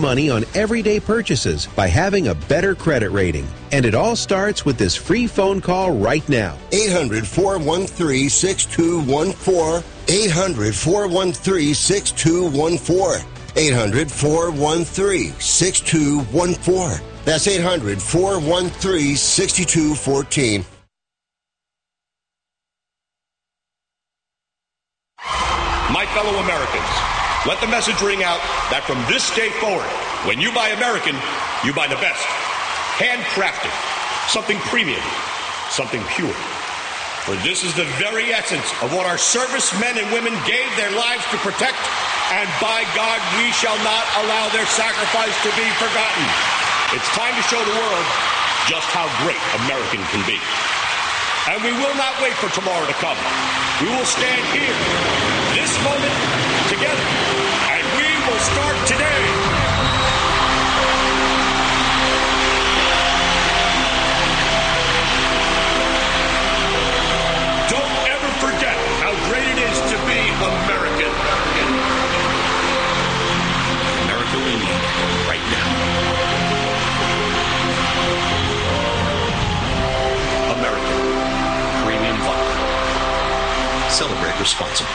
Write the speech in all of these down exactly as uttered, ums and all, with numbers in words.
money on everyday purchases by having a better credit rating. And it all starts with this free phone call right now. eight hundred, four one three, six two one four. eight hundred, four one three, six two one four. eight hundred, four one three, six two one four. That's eight hundred, four one three, six two one four. My fellow Americans, let the message ring out that from this day forward, when you buy American, you buy the best. Handcrafted, something premium, something pure. For this is the very essence of what our servicemen and women gave their lives to protect, and by God, we shall not allow their sacrifice to be forgotten. It's time to show the world just how great American can be. And we will not wait for tomorrow to come. We will stand here, this moment, together, and we will start today. Don't ever forget how great it is to be American. America we need right now. American Premium Vodka. Celebrate responsibly.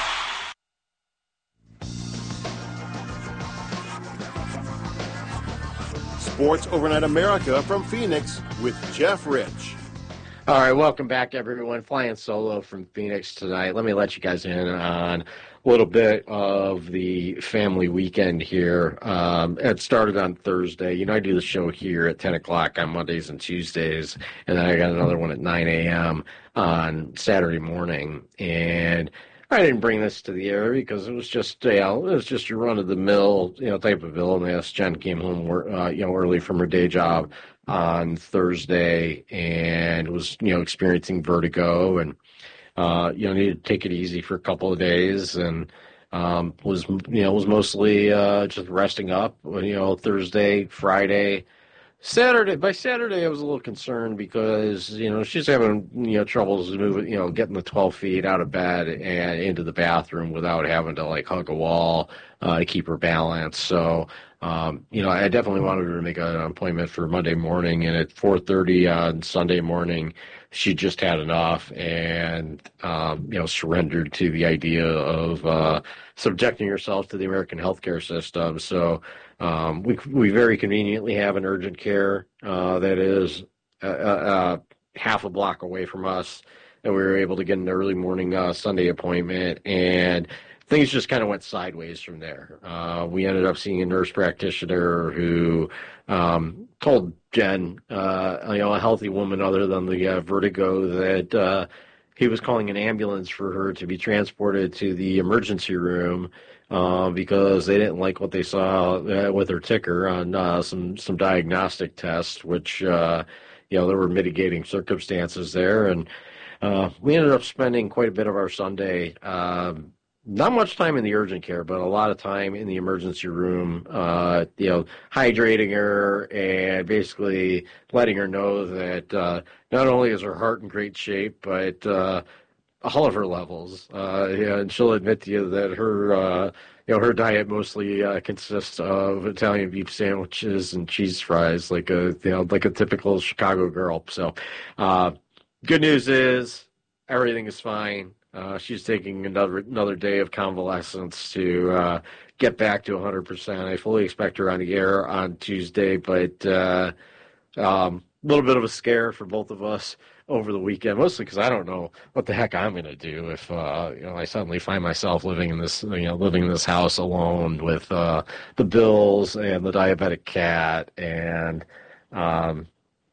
Sports Overnight America from Phoenix with Jeff Rich. All right, welcome back, everyone. Flying solo from Phoenix tonight. Let me let you guys in on a little bit of the family weekend here. Um, it started on Thursday. You know, I do the show here at ten o'clock on Mondays and Tuesdays, and then I got another one at nine a.m. on Saturday morning. And I didn't bring this to the air because it was just, you know, it was just your run-of-the-mill, you know, type of illness. Jen came home, uh, you know, early from her day job on Thursday and was, you know, experiencing vertigo and, uh, you know, needed to take it easy for a couple of days and um, was, you know, was mostly uh, just resting up, you know, Thursday, Friday, Saturday. By Saturday, I was a little concerned because, you know, she's having, you know, troubles moving, you know, getting the twelve feet out of bed and into the bathroom without having to, like, hug a wall uh, to keep her balance. So, um, you know, I definitely wanted her to make an appointment for Monday morning, and at four thirty on Sunday morning, she just had enough and, um, you know, surrendered to the idea of uh, subjecting herself to the American healthcare system. So, Um, we we very conveniently have an urgent care uh, that is uh, uh, half a block away from us, and we were able to get an early morning uh, Sunday appointment, and things just kind of went sideways from there. Uh, we ended up seeing a nurse practitioner who um, told Jen, uh, you know, a healthy woman other than the uh, vertigo, that uh, he was calling an ambulance for her to be transported to the emergency room. Uh, because they didn't like what they saw uh, with her ticker on uh, some some diagnostic tests, which uh, you know, there were mitigating circumstances there, and uh, we ended up spending quite a bit of our Sunday, uh, not much time in the urgent care, but a lot of time in the emergency room, uh, you know, hydrating her and basically letting her know that uh, not only is her heart in great shape, but uh, all of her levels. Uh, yeah, and she'll admit to you that her, uh, you know, her diet mostly uh, consists of Italian beef sandwiches and cheese fries, like a, you know, like a typical Chicago girl. So, uh, good news is everything is fine. Uh, she's taking another another day of convalescence to uh, get back to one hundred percent. I fully expect her on the air on Tuesday, but uh, um, a little bit of a scare for both of us over the weekend, mostly because I don't know what the heck I'm going to do if uh, you know, I suddenly find myself living in this, you know, living in this house alone with uh, the bills and the diabetic cat and um,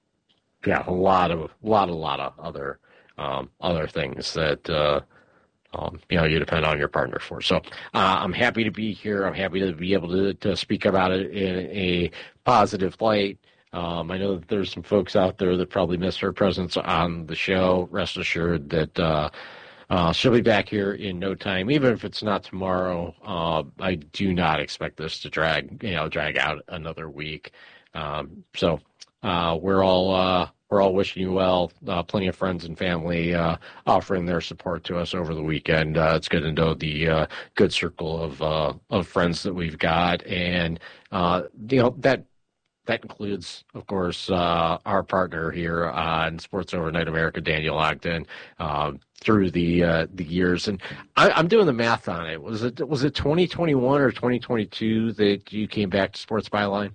yeah, a lot of, lot, a lot of other um, other things that uh, um, you know, you depend on your partner for. So uh, I'm happy to be here. I'm happy to be able to, to speak about it in a positive light. Um, I know that there's some folks out there that probably missed her presence on the show. Rest assured that uh, uh, she'll be back here in no time, even if it's not tomorrow. Uh, I do not expect this to drag, you know, drag out another week. Um, so uh, we're all uh, we're all wishing you well. Uh, plenty of friends and family uh, offering their support to us over the weekend. Uh, it's good to know the uh, good circle of uh, of friends that we've got, and uh, you know that. That includes, of course, uh, our partner here on Sports Overnight America, Daniel Ogden, uh, through the uh, the years. And I, I'm doing the math on it. Was it was it twenty twenty-one or twenty twenty-two that you came back to Sports Byline?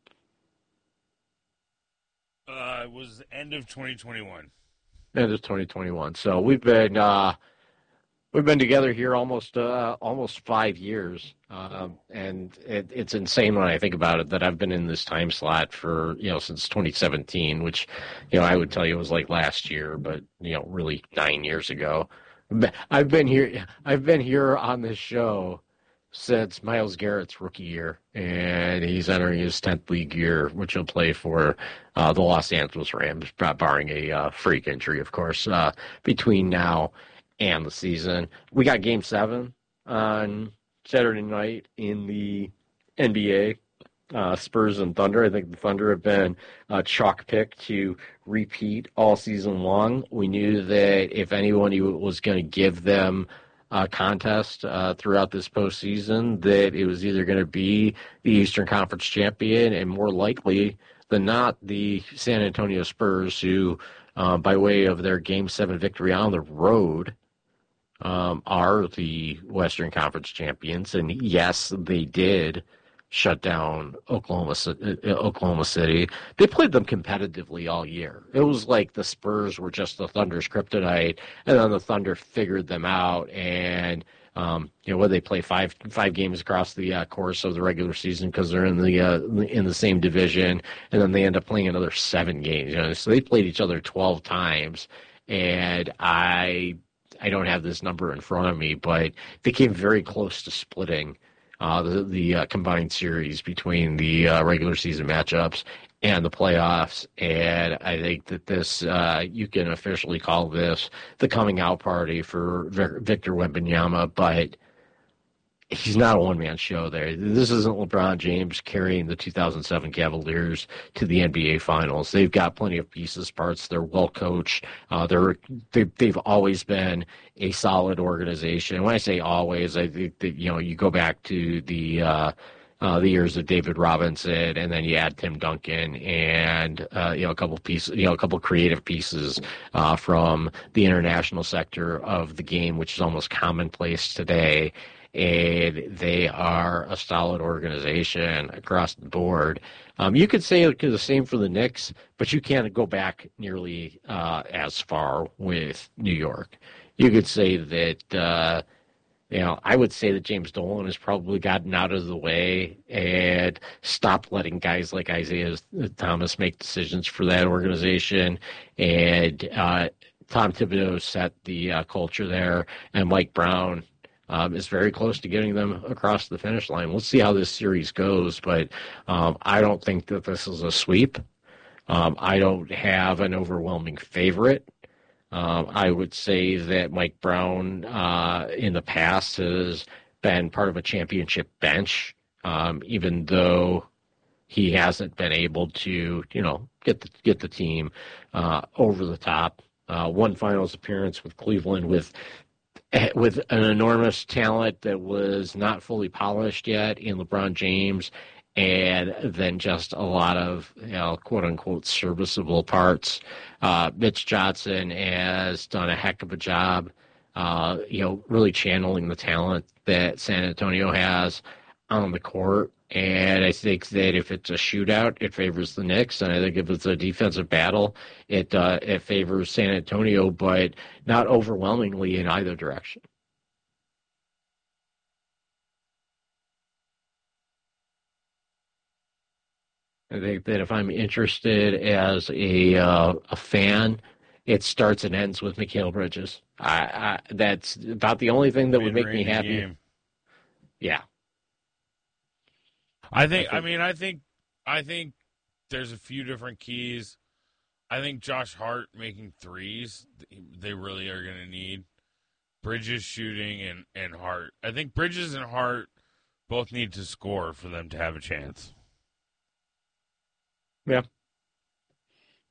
Uh, it was the end of twenty twenty-one. End of twenty twenty-one. So we've been uh, we've been together here almost uh, almost five years, um, and it, it's insane when I think about it that I've been in this time slot for you know since twenty seventeen, which you know I would tell you was like last year, but you know really nine years ago. I've been here. I've been here on this show since Myles Garrett's rookie year, and he's entering his tenth league year, which he'll play for uh, the Los Angeles Rams, barring a uh, freak injury, of course, uh, between now and the season. We got Game seven on Saturday night in the N B A. Uh, Spurs and Thunder. I think the Thunder have been a chalk pick to repeat all season long. We knew that if anyone was going to give them a contest uh, throughout this postseason, that it was either going to be the Eastern Conference champion and more likely than not the San Antonio Spurs, who, uh, by way of their Game seven victory on the road, um, are the Western Conference champions. And yes, they did shut down Oklahoma, Oklahoma City. They played them competitively all year. It was like the Spurs were just the Thunder's kryptonite, and then the Thunder figured them out. And um, you know, where they play five five games across the uh, course of the regular season because they're in the uh, in the same division, and then they end up playing another seven games. You know, so they played each other twelve times, and I I don't have this number in front of me, but they came very close to splitting Uh, the the uh, combined series between the uh, regular season matchups and the playoffs. And I think that this, uh, you can officially call this the coming out party for Victor Wembanyama, but he's not a one-man show there. This isn't LeBron James carrying the two thousand seven Cavaliers to the N B A Finals. They've got plenty of pieces, parts. They're well-coached. Uh, they're, they, they've always been a solid organization. And when I say always, I think that, you know, you go back to the uh, uh, the years of David Robinson, and then you add Tim Duncan and, uh, you know, a couple pieces, you know, a couple creative pieces uh, from the international sector of the game, which is almost commonplace today. And they are a solid organization across the board. Um, you could say the same for the Knicks, but you can't go back nearly uh, as far with New York. You could say that, uh, you know, I would say that James Dolan has probably gotten out of the way and stopped letting guys like Isaiah Thomas make decisions for that organization. And uh, Tom Thibodeau set the uh, culture there, and Mike Brown Um, is very close to getting them across the finish line. We'll see how this series goes, but um, I don't think that this is a sweep. Um, I don't have an overwhelming favorite. Um, I would say that Mike Brown uh, in the past has been part of a championship bench, um, even though he hasn't been able to, you know, get the, get the team uh, over the top. Uh, one finals appearance with Cleveland with with an enormous talent that was not fully polished yet in LeBron James, and then just a lot of, you know, quote-unquote serviceable parts. Uh, Mitch Johnson has done a heck of a job, uh, you know, really channeling the talent that San Antonio has on the court. And I think that if it's a shootout, it favors the Knicks. And I think if it's a defensive battle, it uh, it favors San Antonio, but not overwhelmingly in either direction. I think that if I'm interested as a uh, a fan, it starts and ends with Mikal Bridges. I, I, that's about the only thing that would make me happy. Game. Yeah. I think. I mean, I think. I think there's a few different keys. I think Josh Hart making threes, they really are going to need. Bridges shooting and and Hart. I think Bridges and Hart both need to score for them to have a chance. Yeah,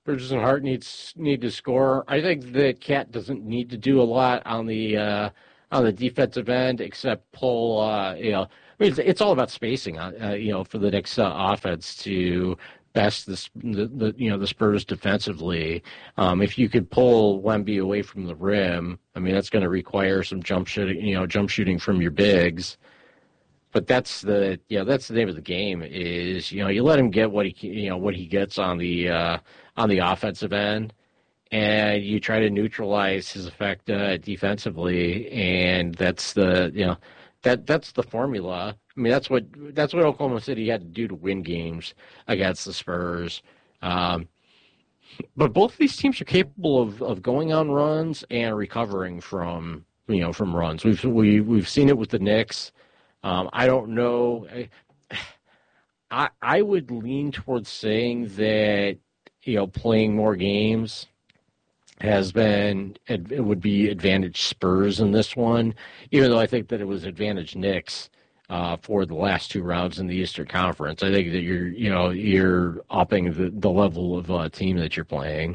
Bridges and Hart needs need to score. I think that Cat doesn't need to do a lot on the uh, on the defensive end except pull. Uh, you know, I mean, it's, it's all about spacing. Uh, you know, for the Knicks uh, offense to best the, the, the you know the Spurs defensively. Um, if you could pull Wemby away from the rim, I mean, that's going to require some jump shooting. You know, jump shooting from your bigs. But that's the you know that's the name of the game is you know you let him get what he you know what he gets on the uh, on the offensive end, and you try to neutralize his effect uh, defensively, and that's the you know that that's the formula. I mean that's what that's what Oklahoma City had to do to win games against the Spurs. Um, but both of these teams are capable of, of going on runs and recovering from you know from runs. We've we we've seen it with the Knicks. Um, I don't know. I I would lean towards saying that you know playing more games has been it would be advantage Spurs in this one, even though I think that it was advantage Knicks uh, for the last two rounds in the Eastern Conference. I think that you're you know you're upping the, the level of uh, team that you're playing,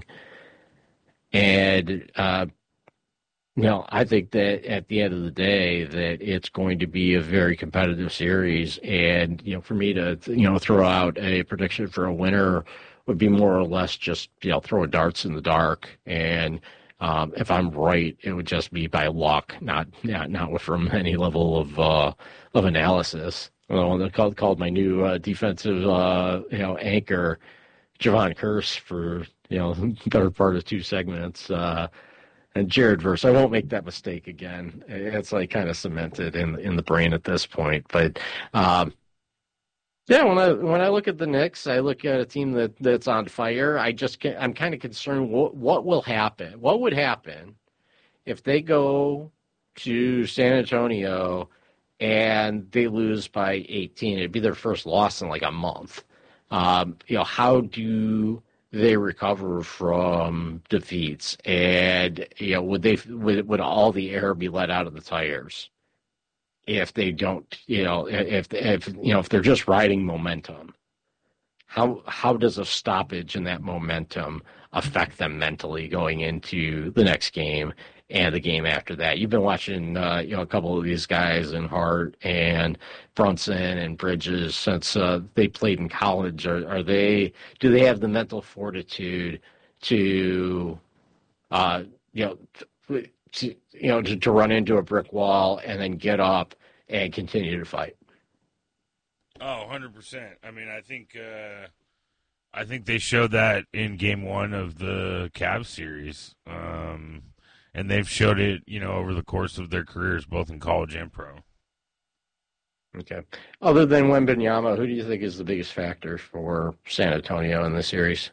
and. Uh, No, I think that at the end of the day that it's going to be a very competitive series, and you know, for me to you know throw out a prediction for a winner would be more or less just you know throwing darts in the dark, and um, if I'm right, it would just be by luck, not not not from any level of uh, of analysis. Well, they called called my new uh, defensive uh, you know anchor, Javon Curse, for you know the better part of two segments. Uh, And Jared Verse, I won't make that mistake again. It's like kind of cemented in in the brain at this point. But um, yeah, when I when I look at the Knicks, I look at a team that, that's on fire. I just can't, I'm kind of concerned what what will happen. What would happen if they go to San Antonio and they lose by eighteen? It'd be their first loss in like a month. Um, you know, how do they recover from defeats, and you know would they would, would all the air be let out of the tires if they don't you know if if you know if they're just riding momentum? How how does a stoppage in that momentum affect them mentally going into the next game and the game after that? You've been watching uh, you know a couple of these guys in Hart and Brunson and Bridges since uh, they played in college. Are, are they do they have the mental fortitude to uh, you know to, you know to, to run into a brick wall and then get up and continue to fight? Oh, one hundred percent. I mean, I think uh, I think they showed that in game one of the Cavs series. Um, and they've showed it, you know, over the course of their careers, both in college and pro. Okay. Other than Wembanyama, who do you think is the biggest factor for San Antonio in this series?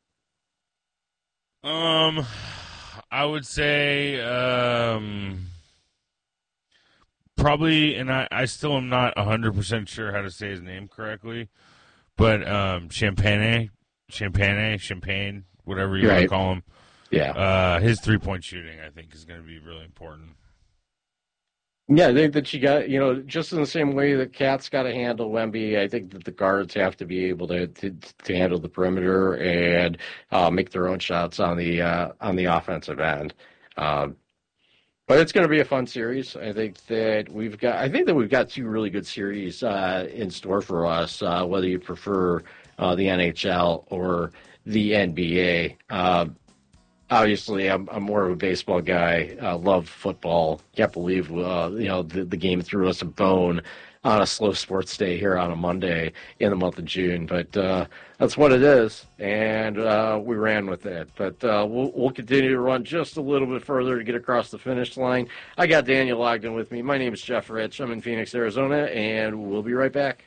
Um, I would say um, probably, and I, I still am not one hundred percent sure how to say his name correctly, but um, Champagne, Champagne, Champagne, whatever you right. want to call him. Yeah. Uh, his three-point shooting, I think, is going to be really important. Yeah, I think that you got, you know, just in the same way that Cat's got to handle Wemby, I think that the guards have to be able to to, to handle the perimeter and uh, make their own shots on the uh, on the offensive end. Um, but it's going to be a fun series. I think that we've got, I think that we've got two really good series uh, in store for us, uh, whether you prefer uh, the N H L or the N B A. Uh, Obviously, I'm, I'm more of a baseball guy. I uh, love football. Can't believe uh, you know the, the game threw us a bone on a slow sports day here on a Monday in the month of June. But uh, that's what it is, and uh, we ran with it. But uh, we'll, we'll continue to run just a little bit further to get across the finish line. I got Daniel Ogden with me. My name is Jeff Rich. I'm in Phoenix, Arizona, and we'll be right back.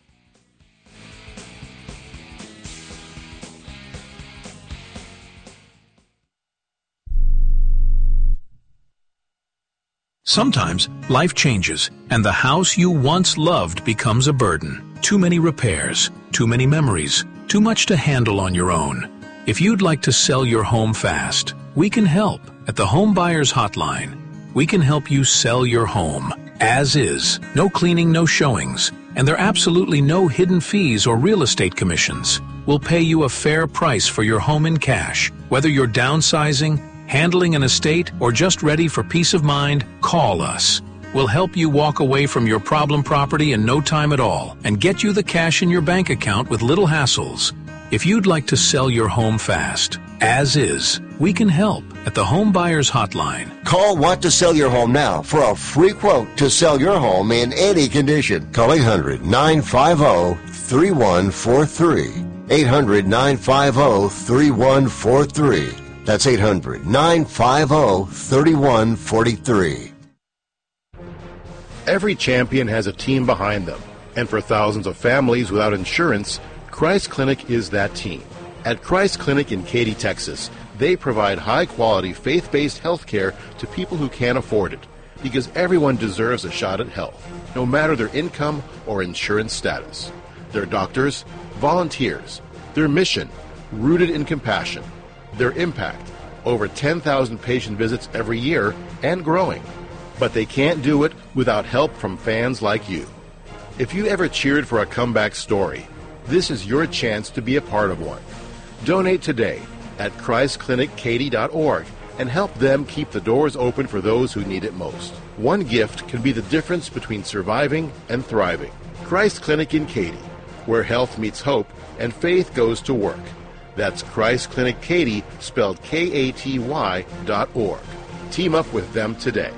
Sometimes life changes, and the house you once loved becomes a burden. Too many repairs, too many memories, too much to handle on your own. If you'd like to sell your home fast, we can help at the Home Buyers Hotline. We can help you sell your home as is. No cleaning, no showings. And there are absolutely no hidden fees or real estate commissions. We'll pay you a fair price for your home in cash. Whether you're downsizing, handling an estate, or just ready for peace of mind, call us. We'll help you walk away from your problem property in no time at all and get you the cash in your bank account with little hassles. If you'd like to sell your home fast, as is, we can help at the Home Buyers Hotline. Call Want to Sell Your Home now for a free quote to sell your home in any condition. Call eight hundred, nine five zero, three one four three. eight hundred, nine five zero, three one four three. That's eight hundred, nine five zero, three one four three. Every champion has a team behind them, and for thousands of families without insurance, Christ Clinic is that team. At Christ Clinic in Katy, Texas, they provide high-quality, faith-based health care to people who can't afford it, because everyone deserves a shot at health, no matter their income or insurance status. Their doctors, volunteers, their mission, rooted in compassion, their impact, over ten thousand patient visits every year and growing. But they can't do it without help from fans like you. If you ever cheered for a comeback story, this is your chance to be a part of one. Donate today at christ clinic katy dot org and help them keep the doors open for those who need it most. One gift can be the difference between surviving and thriving. Christ Clinic in Katy, where health meets hope and faith goes to work. That's Christ Clinic Katy, spelled K A T Y dot org. Team up with them today.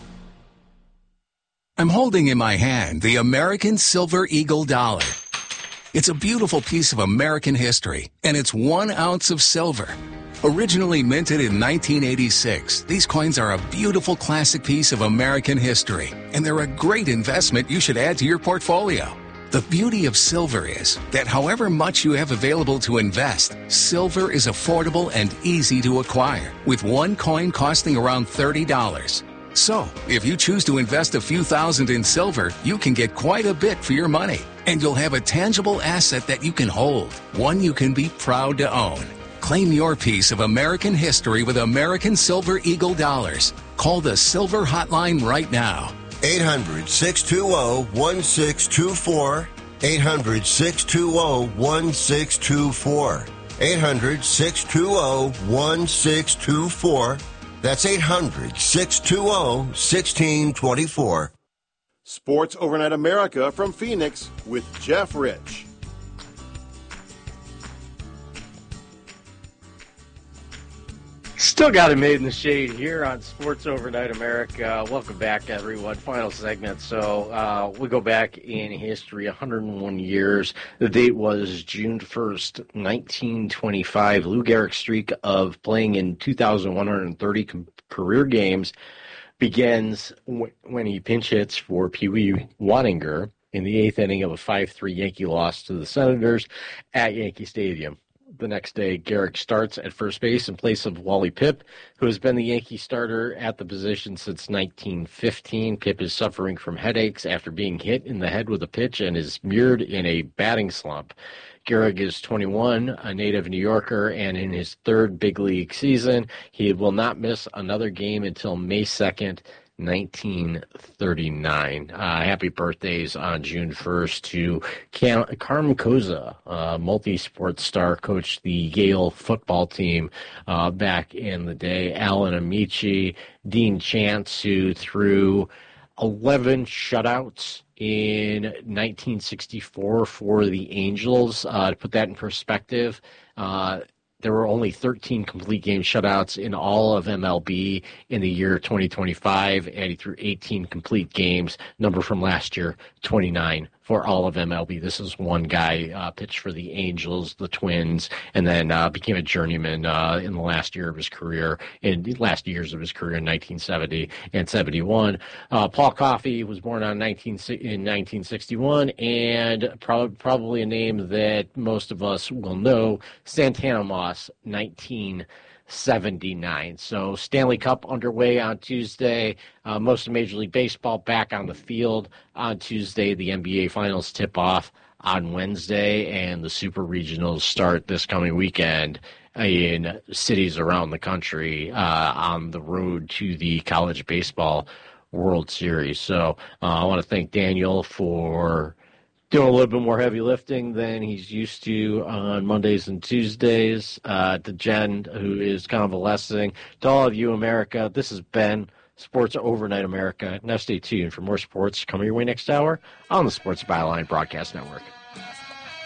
I'm holding in my hand the American Silver Eagle dollar. It's a beautiful piece of American history, and it's one ounce of silver. Originally minted in nineteen eighty-six, these coins are a beautiful classic piece of American history, and they're a great investment you should add to your portfolio. The beauty of silver is that however much you have available to invest, silver is affordable and easy to acquire, with one coin costing around thirty dollars. So, if you choose to invest a few thousand in silver, you can get quite a bit for your money, and you'll have a tangible asset that you can hold, one you can be proud to own. Claim your piece of American history with American Silver Eagle dollars. Call the Silver Hotline right now. eight hundred, six two zero, one six two four. eight hundred, six two zero, one six two four. eight hundred, six two zero, one six two four. That's eight hundred, six two zero, one six two four. Sports Overnight America from Phoenix with Jeff Rich. Still got it made in the shade here on Sports Overnight America. Welcome back, everyone. Final segment. So uh, we go back in history, one hundred one years. The date was June first, nineteen twenty-five. Lou Gehrig's streak of playing in two thousand one hundred thirty com- career games begins w- when he pinch hits for Pee Wee Waninger in the eighth inning of a five three Yankee loss to the Senators at Yankee Stadium. The next day, Gehrig starts at first base in place of Wally Pipp, who has been the Yankee starter at the position since nineteen fifteen. Pipp is suffering from headaches after being hit in the head with a pitch and is mired in a batting slump. Gehrig is twenty-one, a native New Yorker, and in his third big league season, he will not miss another game until May second, nineteen thirty-nine. Uh, happy birthdays on June first to Cam- Carm Koza, uh, multi-sport star, coached the Yale football team uh, back in the day. Alan Amici, Dean Chance, who threw eleven shutouts in nineteen sixty-four for the Angels. Uh, to put that in perspective, uh, there were only thirteen complete game shutouts in all of M L B in the year twenty twenty-five, and he threw eighteen complete games, number from last year, twenty-nine for all of M L B. This is one guy, uh, pitched for the Angels, the Twins, and then uh, became a journeyman uh, in the last year of his career, in the last years of his career in nineteen seventy and seventy-one. Uh, Paul Coffey was born on nineteen, in nineteen sixty-one, and pro- probably a name that most of us will know, Santana Moss, nineteen seventy-nine. So Stanley Cup underway on Tuesday. Uh, most of Major League Baseball back on the field on Tuesday. The N B A Finals tip off on Wednesday, and the Super Regionals start this coming weekend in cities around the country uh, on the road to the College Baseball World Series. So uh, I want to thank Daniel for doing a little bit more heavy lifting than he's used to on Mondays and Tuesdays. Uh, to Jen, who is convalescing. To all of you, America, this is Ben, Sports Overnight America. Now stay tuned for more sports coming your way next hour on the Sports Byline Broadcast Network.